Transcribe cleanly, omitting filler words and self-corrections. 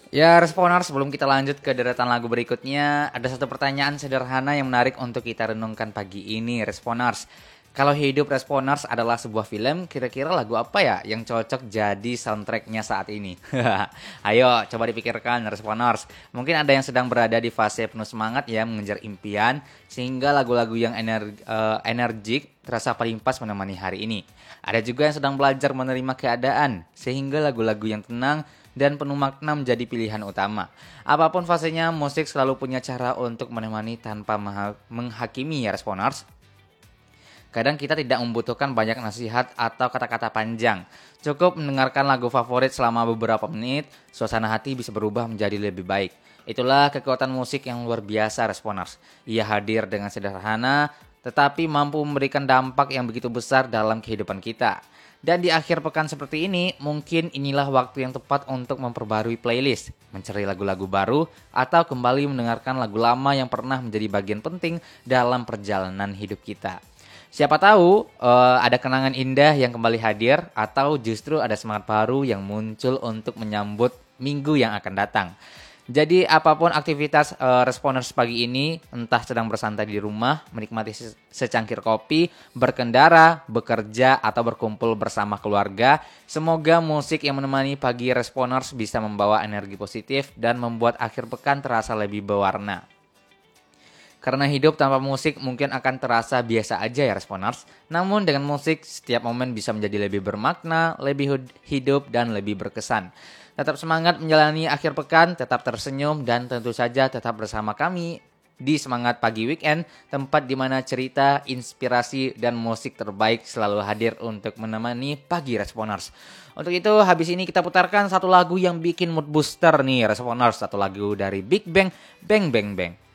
Ya, Responers, sebelum kita lanjut ke deretan lagu berikutnya, ada satu pertanyaan sederhana yang menarik untuk kita renungkan pagi ini, Responers. Kalau hidup Responers adalah sebuah film, kira-kira lagu apa ya yang cocok jadi soundtracknya saat ini? Ayo, coba dipikirkan, Responers. Mungkin ada yang sedang berada di fase penuh semangat ya, mengejar impian, sehingga lagu-lagu yang energik terasa paling pas menemani hari ini. Ada juga yang sedang belajar menerima keadaan, sehingga lagu-lagu yang tenang dan penuh makna menjadi pilihan utama. Apapun fasenya, musik selalu punya cara untuk menemani tanpa menghakimi ya Responers. Kadang kita tidak membutuhkan banyak nasihat atau kata-kata panjang. Cukup mendengarkan lagu favorit selama beberapa menit, suasana hati bisa berubah menjadi lebih baik. Itulah kekuatan musik yang luar biasa Responers. Ia hadir dengan sederhana, tetapi mampu memberikan dampak yang begitu besar dalam kehidupan kita. Dan di akhir pekan seperti ini, mungkin inilah waktu yang tepat untuk memperbarui playlist, mencari lagu-lagu baru, atau kembali mendengarkan lagu lama yang pernah menjadi bagian penting dalam perjalanan hidup kita. Siapa tahu ada kenangan indah yang kembali hadir, atau justru ada semangat baru yang muncul untuk menyambut minggu yang akan datang. Jadi apapun aktivitas Responers pagi ini, entah sedang bersantai di rumah, menikmati secangkir kopi, berkendara, bekerja, atau berkumpul bersama keluarga, semoga musik yang menemani pagi Responers bisa membawa energi positif dan membuat akhir pekan terasa lebih berwarna. Karena hidup tanpa musik mungkin akan terasa biasa aja ya Responers. Namun dengan musik, setiap momen bisa menjadi lebih bermakna, lebih hidup, dan lebih berkesan. Tetap semangat menjalani akhir pekan, tetap tersenyum, dan tentu saja tetap bersama kami di Semangat Pagi Weekend, tempat di mana cerita, inspirasi, dan musik terbaik selalu hadir untuk menemani pagi Responers. Untuk itu, habis ini kita putarkan satu lagu yang bikin mood booster nih Responers, satu lagu dari Big Bang, Bang Bang Bang.